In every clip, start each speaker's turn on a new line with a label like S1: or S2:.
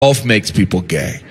S1: golf makes people gay.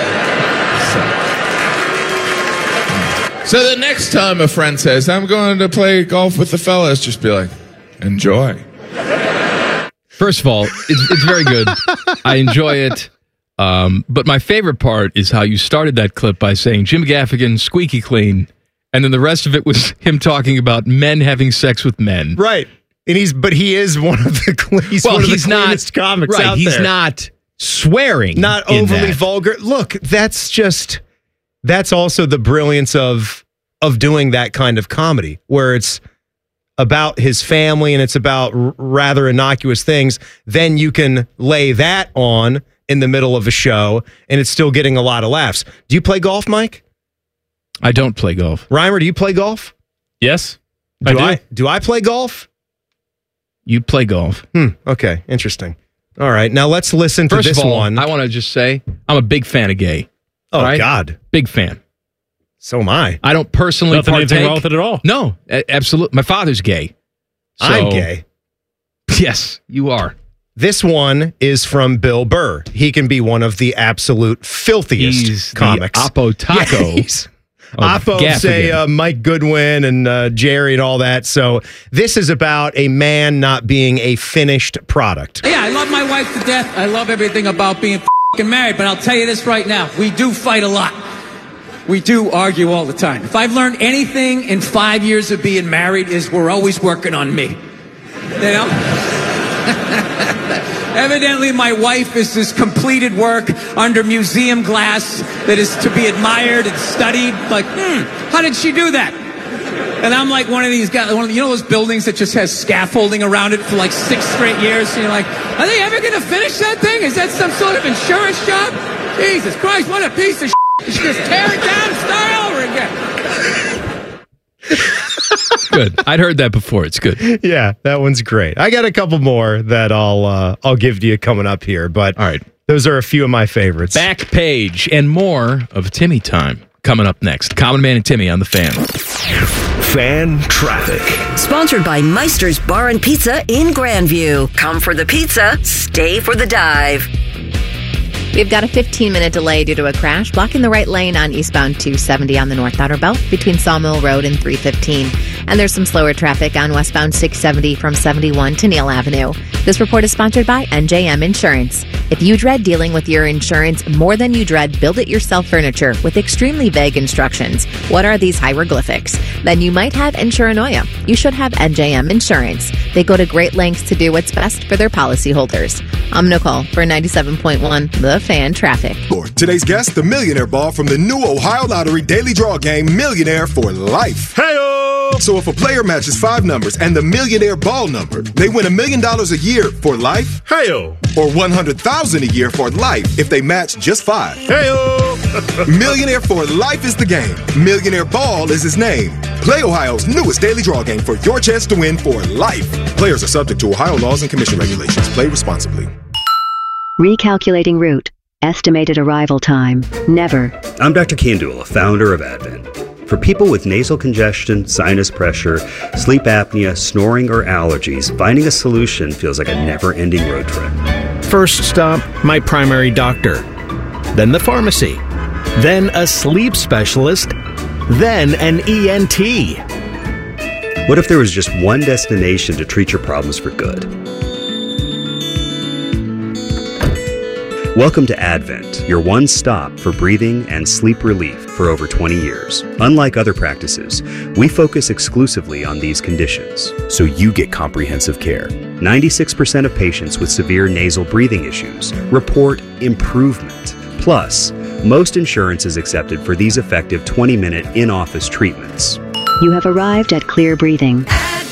S1: So the next time a friend says, I'm going to play golf with the fellas, just be like, enjoy.
S2: First of all, it's very good. I enjoy it. But my favorite part is how you started that clip by saying Jim Gaffigan, squeaky clean, and then the rest of it was him talking about men having sex with men.
S3: Right. And he is one of the cleanest comics out there.
S2: He's not swearing.
S3: Not overly vulgar. Look, that's also the brilliance of doing that kind of comedy, where it's about his family and it's about rather innocuous things. Then you can lay that on in the middle of a show and it's still getting a lot of laughs. Do you play golf, Mike?
S2: I don't play golf.
S3: Reimer, do you play golf?
S2: Yes.
S3: Do I play golf?
S2: You play golf.
S3: Okay, interesting. All right, now let's listen to this one.
S2: I want to just say I'm a big fan of gay.
S3: Oh, right? God.
S2: Big fan.
S3: So am I.
S2: I don't personally partake.
S4: Anything wrong with it at all?
S2: No, absolutely. My father's gay. So,
S3: I'm gay.
S2: Yes, you are.
S3: This one is from Bill Burr. He can be one of the absolute filthiest comics.
S2: The Oppo Taco.
S3: Yeah, Oppo, say Mike Goodwin and Jerry and all that. So this is about a man not being a finished product.
S5: Yeah, I love my wife to death. I love everything about being f***ing married. But I'll tell you this right now. We do fight a lot. We do argue all the time. If I've learned anything in 5 years of being married is we're always working on me. You know? Evidently, my wife is this completed work under museum glass that is to be admired and studied. Like, how did she do that? And I'm like one of these guys, you know those buildings that just has scaffolding around it for like 6 straight years? And you're like, are they ever going to finish that thing? Is that some sort of insurance job? Jesus Christ, what a piece of shit. Just tear it down and start over again.
S2: Good. I'd heard that before. It's good.
S3: Yeah, that one's great. I got a couple more that I'll give to you coming up here, but
S2: all right,
S3: those are a few of my favorites.
S2: Back page and more of Timmy time coming up next. Common Man and Timmy on the Fan.
S6: Fan Traffic.
S7: Sponsored by Meister's Bar and Pizza in Grandview. Come for the pizza, stay for the dive.
S8: We've got a 15-minute delay due to a crash, blocking the right lane on eastbound 270 on the North Outer Belt between Sawmill Road and 315. And there's some slower traffic on westbound 670 from 71 to Neal Avenue. This report is sponsored by NJM Insurance. If you dread dealing with your insurance more than you dread build-it-yourself furniture with extremely vague instructions, what are these hieroglyphics? Then you might have insuranoia. You should have NJM Insurance. They go to great lengths to do what's best for their policyholders. I'm Nicole for 97.1 The Fan Traffic.
S9: Today's guest, the Millionaire Ball from the new Ohio Lottery Daily Draw game, Millionaire for Life.
S6: Hey-o!
S9: So if a player matches 5 numbers and the Millionaire Ball number, they win $1 million a year for life.
S6: Hey-o!
S9: Or $100,000 a year for life if they match just 5.
S6: Hey-o!
S9: Millionaire for Life is the game. Millionaire Ball is his name. Play Ohio's newest daily draw game for your chance to win for life. Players are subject to Ohio laws and commission regulations. Play responsibly.
S10: Recalculating route. Estimated arrival time. Never.
S11: I'm Dr. Kandula, founder of Advent. For people with nasal congestion, sinus pressure, sleep apnea, snoring, or allergies, finding a solution feels like a never-ending road trip.
S12: First stop, my primary doctor. Then the pharmacy. Then a sleep specialist. Then an ENT.
S11: What if there was just one destination to treat your problems for good? Welcome to Advent, your one stop for breathing and sleep relief for over 20 years. Unlike other practices, we focus exclusively on these conditions, so you get comprehensive care. 96% of patients with severe nasal breathing issues report improvement. Plus, most insurance is accepted for these effective 20-minute in-office treatments.
S10: You have arrived at Clear Breathing.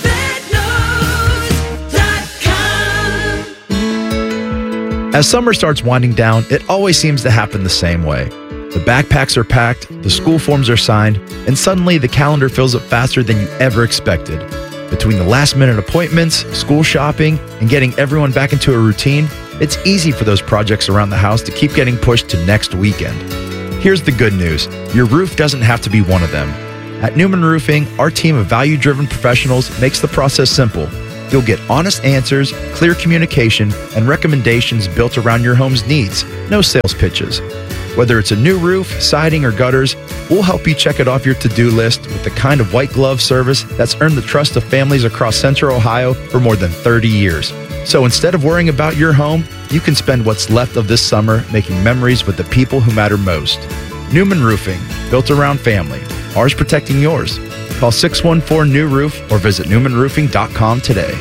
S13: As summer starts winding down, it always seems to happen the same way. The backpacks are packed, the school forms are signed, and suddenly the calendar fills up faster than you ever expected. Between the last-minute appointments, school shopping, and getting everyone back into a routine, it's easy for those projects around the house to keep getting pushed to next weekend. Here's the good news. Your roof doesn't have to be one of them. At Newman Roofing, our team of value-driven professionals makes the process simple. You'll get honest answers, clear communication, and recommendations built around your home's needs. No sales pitches. Whether it's a new roof, siding, or gutters, we'll help you check it off your to-do list with the kind of white glove service that's earned the trust of families across Central Ohio for more than 30 years. So instead of worrying about your home, you can spend what's left of this summer making memories with the people who matter most. Newman Roofing, built around family. Ours protecting yours. Call 614-NEW-ROOF or visit newmanroofing.com today.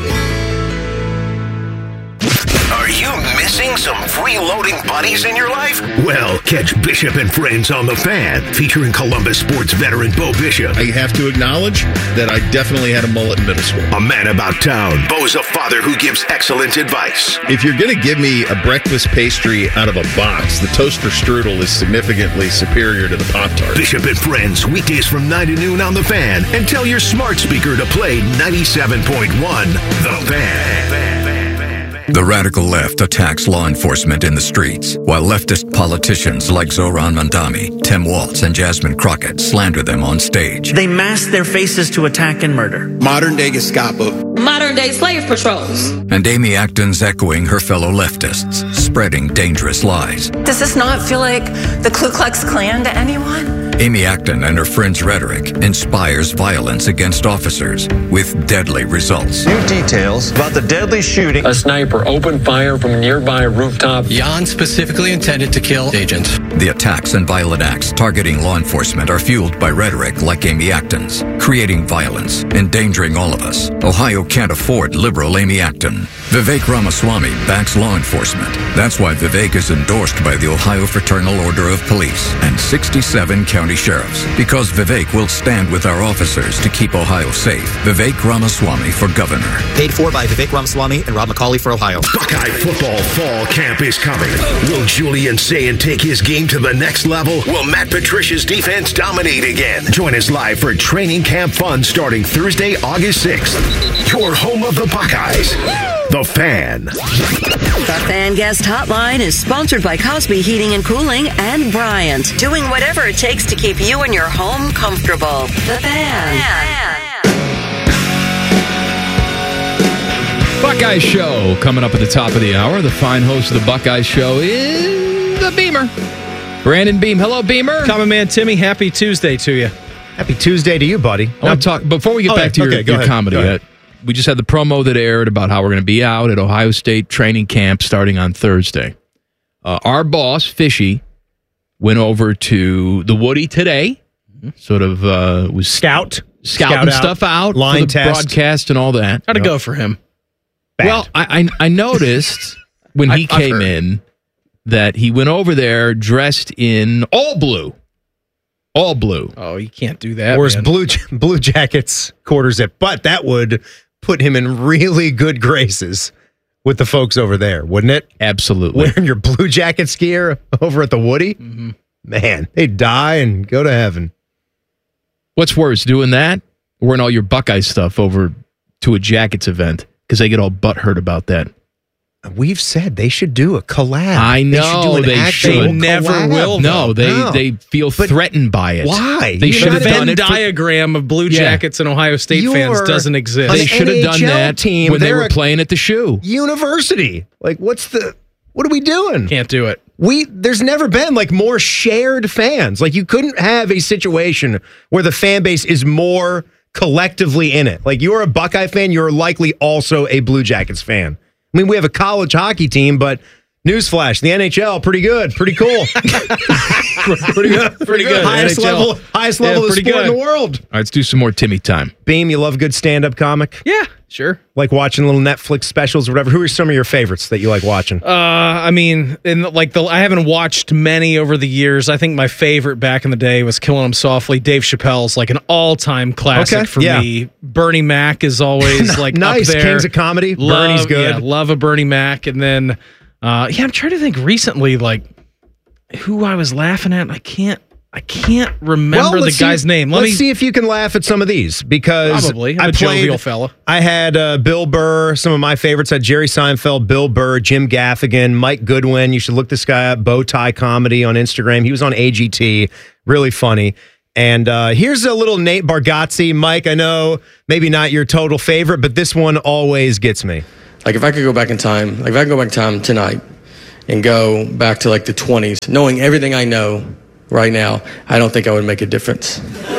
S6: Are you missing some freeloading buddies in your life? Well, catch Bishop and Friends on The Fan, featuring Columbus sports veteran Bo Bishop.
S4: I have to acknowledge that I definitely had a mullet in middle school.
S6: A man about town. Bo's a father who gives excellent advice.
S4: If you're going to give me a breakfast pastry out of a box, the toaster strudel is significantly superior to the Pop-Tart.
S6: Bishop and Friends, weekdays from 9 to noon on The Fan. And tell your smart speaker to play 97.1 The Fan.
S14: The radical left attacks law enforcement in the streets, while leftist politicians like Zohran Mamdani, Tim Walz, and Jasmine Crockett slander them on stage.
S15: They mask their faces to attack and murder.
S16: Modern-day Gestapo.
S17: Modern-day slave patrols.
S14: And Amy Acton's echoing her fellow leftists, spreading dangerous lies.
S17: Does this not feel like the Ku Klux Klan to anyone?
S14: Amy Acton and her friends' rhetoric inspires violence against officers with deadly results.
S18: New details about the deadly shooting.
S19: A sniper opened fire from a nearby rooftop.
S20: Jan specifically intended to kill agents.
S14: The attacks and violent acts targeting law enforcement are fueled by rhetoric like Amy Acton's, creating violence, endangering all of us. Ohio can't afford liberal Amy Acton. Vivek Ramaswamy backs law enforcement. That's why Vivek is endorsed by the Ohio Fraternal Order of Police and 67 county sheriffs. Because Vivek will stand with our officers to keep Ohio safe. Vivek Ramaswamy for governor.
S21: Paid for by Vivek Ramaswamy and Rob McCauley for Ohio.
S6: Buckeye football fall camp is coming. Will Julian Sayin take his game to the next level? Will Matt Patricia's defense dominate again? Join us live for training camp fun starting Thursday, August 6th. Your home of the Buckeyes. The Fan.
S7: The Fan Guest Hotline is sponsored by Cosby Heating and Cooling and Bryant, doing whatever it takes to keep you and your home comfortable. The Fan.
S2: Buckeye Show coming up at the top of the hour. The fine host of the Buckeye Show is the Beamer. Brandon Beam. Hello, Beamer.
S22: Common Man Timmy, happy Tuesday to you.
S3: Happy Tuesday to you, buddy.
S2: I want to talk, before we get back to your comedy, we just had the promo that aired about how we're going to be out at Ohio State training camp starting on Thursday. Our boss, Fishy, went over to the Woody today, sort of was scouting stuff out,
S3: line
S2: for the
S3: test,
S2: broadcast and all that.
S22: How'd it go for him?
S3: Bad.
S2: Well, I noticed when he came in that he went over there dressed in all blue. All blue.
S22: Oh, you can't do that.
S3: Or his Blue Jackets quarter zip. But that would put him in really good graces with the folks over there, wouldn't it?
S2: Absolutely.
S3: Wearing your Blue Jackets gear over at the Woody? Mm-hmm. Man, they'd die and go to heaven.
S2: What's worse, doing that or wearing all your Buckeye stuff over to a Jackets event? Because they get all butthurt about that.
S3: We've said they should do a collab.
S2: I know they should.
S22: They never will.
S2: No, they feel threatened by it.
S3: Why?
S2: They should have done
S22: the
S2: it.
S22: Venn diagram of Blue Jackets and Ohio State fans doesn't exist.
S2: They should have done that when they were playing at the Shoe
S3: University. Like, what are we doing?
S22: Can't do it.
S3: There's never been like more shared fans. Like, you couldn't have a situation where the fan base is more collectively in it. Like, you're a Buckeye fan, you're likely also a Blue Jackets fan. I mean, we have a college hockey team, but newsflash, the NHL, pretty good, pretty cool. pretty good. Highest level of sport in the world.
S2: All right, let's do some more Timmy time.
S3: Beam, you love good stand-up comic?
S22: Yeah, sure.
S3: Like watching little Netflix specials or whatever. Who are some of your favorites that you like watching?
S22: I mean, I haven't watched many over the years. I think my favorite back in the day was Killing 'Em Softly. Dave Chappelle's like an all-time classic for me. Bernie Mac is always like
S3: nice.
S22: Up there.
S3: Kings of Comedy. Bernie's good.
S22: Yeah, love a Bernie Mac. And then, I'm trying to think recently, like who I was laughing at. I can't remember the guy's name.
S3: Let's see if you can laugh at some of these, because
S22: probably. I'm a jovial fella.
S3: I had Bill Burr. Some of my favorites had Jerry Seinfeld, Bill Burr, Jim Gaffigan, Mike Goodwin. You should look this guy up. Bowtie Comedy on Instagram. He was on AGT. Really funny. And here's a little Nate Bargatze. Mike, I know maybe not your total favorite, but this one always gets me.
S20: Like if I could go back in time, tonight and go back to like the 20s, knowing everything I know right now, I don't think I would make a difference.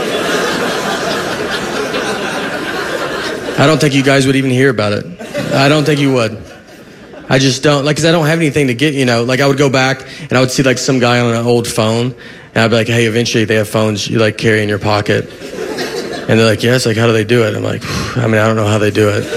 S20: I don't think you guys would even hear about it. I don't think you would. I just don't, like, because I don't have anything to get, like I would go back and I would see like some guy on an old phone and I'd be like, hey, eventually they have phones you like carry in your pocket. And they're like, yes, like how do they do it? I'm like, I don't know how they do it.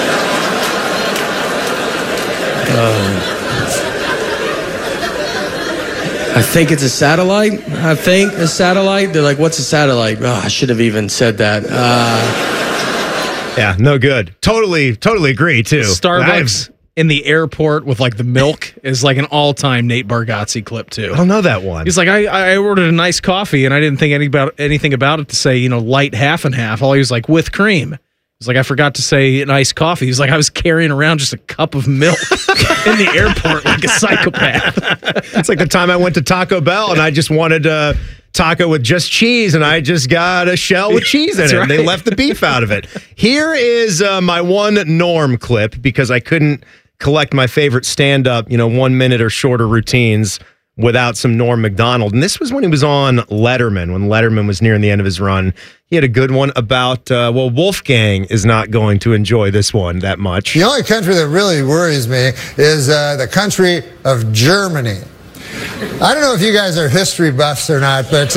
S20: I think it's a satellite. They're like, what's a satellite? Oh, I should have even said that.
S3: Yeah, no good. Totally agree, too.
S22: Starbucks in the airport with like the milk is like an all-time Nate Bargatze clip, too.
S3: I don't know that one.
S22: He's like, I ordered a nice coffee, and I didn't think anything about it to say, light half and half. All he was like, with cream. He's like, I forgot to say an iced coffee. He's like, I was carrying around just a cup of milk in the airport like a psychopath.
S3: It's like the time I went to Taco Bell and I just wanted a taco with just cheese and I just got a shell with cheese in it. Right. They left the beef out of it. Here is my one Norm clip because I couldn't collect my favorite stand-up, 1 minute or shorter routines without some Norm Macdonald. And this was when he was on Letterman, when Letterman was nearing the end of his run. He had a good one about, Wolfgang is not going to enjoy this one that much.
S1: The only country that really worries me is the country of Germany. I don't know if you guys are history buffs or not, but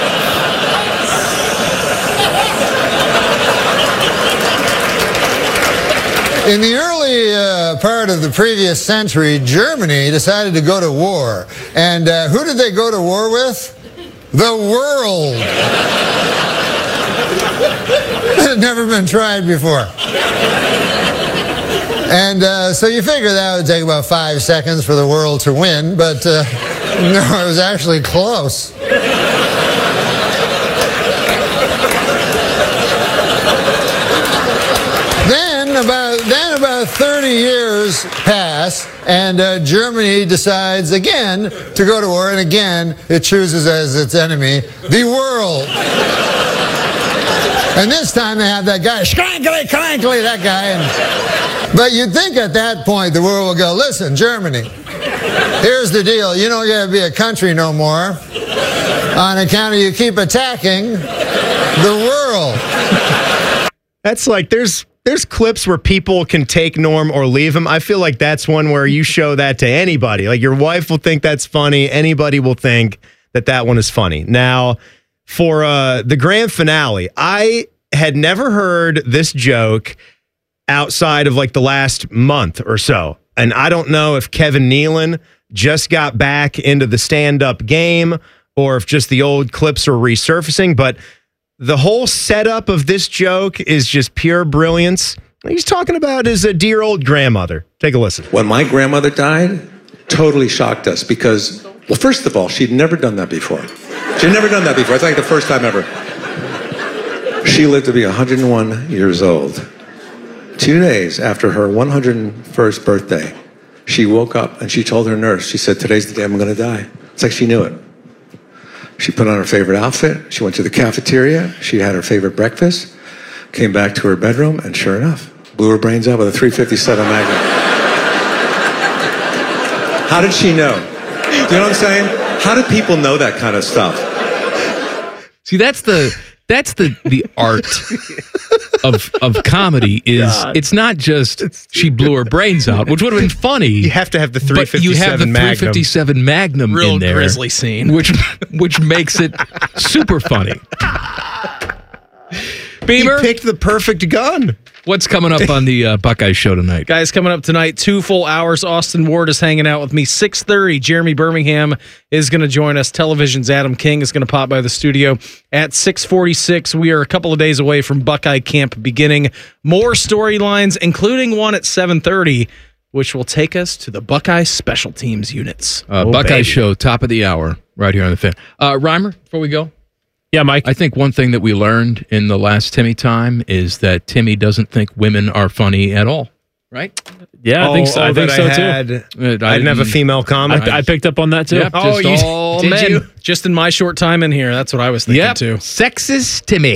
S1: in the early part of the previous century, Germany decided to go to war. And who did they go to war with? The world. It had never been tried before. And so you figure that would take about 5 seconds for the world to win, but no, it was actually close. Then about 30 years pass, and Germany decides again to go to war, and again it chooses as its enemy the world. And this time they have that guy, Schrankly, Crankly, that guy. But you'd think at that point the world will go, listen, Germany, here's the deal. You don't get to be a country no more on account of you keep attacking the world.
S3: That's like, there's clips where people can take Norm or leave him. I feel like that's one where you show that to anybody. Like your wife will think that's funny. Anybody will think that one is funny. Now, for the grand finale, I had never heard this joke outside of like the last month or so. And I don't know if Kevin Nealon just got back into the stand-up game or if just the old clips are resurfacing, but the whole setup of this joke is just pure brilliance. He's talking about his dear old grandmother. Take a listen.
S16: When my grandmother died, totally shocked us because, well, first of all, she'd never done that before. She'd never done that before. It's like the first time ever. She lived to be 101 years old. 2 days after her 101st birthday, she woke up and she told her nurse, she said, today's the day I'm going to die. It's like she knew it. She put on her favorite outfit. She went to the cafeteria. She had her favorite breakfast, came back to her bedroom, and sure enough, blew her brains out with a .357 Magnum. How did she know? Do you know what I'm saying? How do people know that kind of stuff?
S2: See, that's the art of comedy is God. It's not just she blew her brains out, which would have been funny.
S3: You have to have the .357 Magnum.
S2: You have the .357 Magnum
S22: Real
S2: in there.
S22: Grisly scene.
S2: Which makes it super funny. Beamer,
S3: he picked the perfect gun.
S2: What's coming up on the Buckeye Show tonight?
S22: Guys, coming up tonight, 2 full hours. Austin Ward is hanging out with me. 6:30, Jeremy Birmingham is going to join us. Television's Adam King is going to pop by the studio at 6:46. We are a couple of days away from Buckeye Camp beginning. More storylines, including one at 7:30, which will take us to the Buckeye Special Teams units.
S2: Buckeye baby. Show, top of the hour, right here on the Fan. Reimer, before we go.
S23: Yeah, Mike.
S2: I think one thing that we learned in the last Timmy time is that Timmy doesn't think women are funny at all, right?
S5: Yeah, I think so. I think so too.
S3: I didn't have a female comment.
S5: I picked up on that too.
S2: Yep, just all
S22: did
S2: men.
S22: you? Just in my short time in here, that's what I was thinking too.
S2: Sexist Timmy.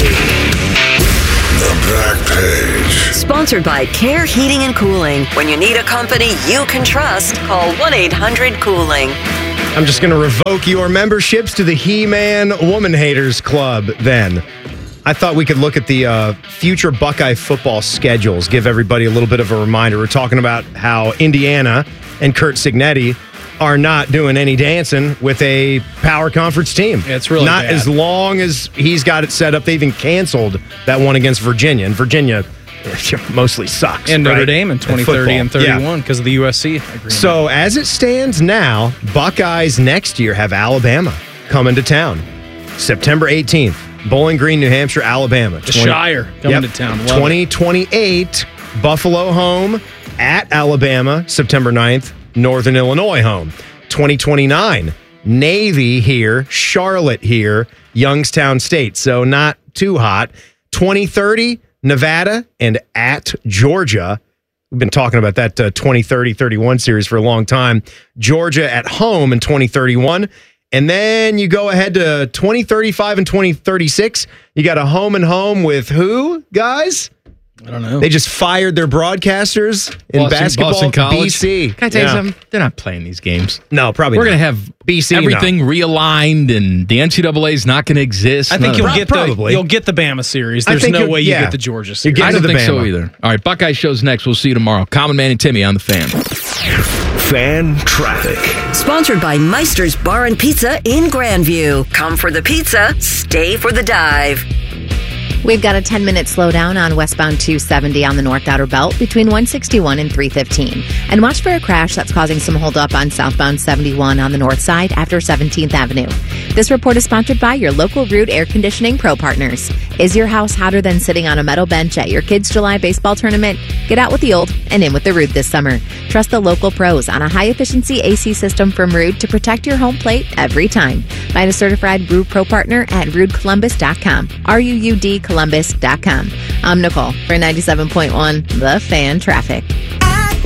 S8: The Back Page.
S7: Sponsored by Care Heating and Cooling. When you need a company you can trust, call 1-800-COOLING.
S3: I'm just going to revoke your memberships to the He-Man Woman Haters Club then. I thought we could look at the future Buckeye football schedules, give everybody a little bit of a reminder. We're talking about how Indiana and Curt Cignetti are not doing any dancing with a power conference team.
S22: Yeah, it's really
S3: not
S22: bad.
S3: as long as he's got it set up. They even canceled that one against Virginia, and Virginia mostly sucks.
S22: And Notre
S3: right?
S22: Dame in 2030 and 31 because of the USC agreement.
S3: So as it stands now, Buckeyes next year have Alabama coming to town. September 18th, Bowling Green, New Hampshire, Alabama.
S22: The Shire coming to town. Love
S3: 2028, Buffalo home at Alabama. September 9th, Northern Illinois home. 2029, Navy here, Charlotte here, Youngstown State. So not too hot. 2030, Nevada and at Georgia. We've been talking about that 2030-31 series for a long time. Georgia at home in 2031. And then you go ahead to 2035 and 2036. You got a home and home with who, guys?
S22: I don't know.
S3: They just fired their broadcasters in basketball.
S2: Boston College.
S3: BC.
S2: Can I tell you something? They're not playing these games.
S3: No, probably
S2: We're
S3: not.
S2: going to have
S3: BC
S2: everything realigned, and the NCAA is not going to exist.
S22: I think
S2: None of
S22: you'll
S2: that.
S22: get the Bama series.
S3: I
S22: There's
S3: think
S22: no
S3: you'll-
S22: way you
S3: yeah.
S22: get the Georgia series.
S2: I don't think so either. All right, Buckeye show's next. We'll see you tomorrow. Common Man and Timmy on the Fan.
S6: Fan traffic.
S7: Sponsored by Meister's Bar and Pizza in Grandview. Come for the pizza, stay for the dive.
S23: We've got a 10-minute slowdown on westbound 270 on the North Outer Belt between 161 and 315. And watch for a crash that's causing some holdup on southbound 71 on the north side after 17th Avenue. This report is sponsored by your local Ruud Air Conditioning Pro Partners. Is your house hotter than sitting on a metal bench at your kids' July baseball tournament? Get out with the old and in with the Ruud this summer. Trust the local pros on a high-efficiency AC system from Ruud to protect your home plate every time. Find a certified Ruud Pro Partner at RuudColumbus.com. RUUD Columbus.com. I'm Nicole for 97.1 The Fan Traffic.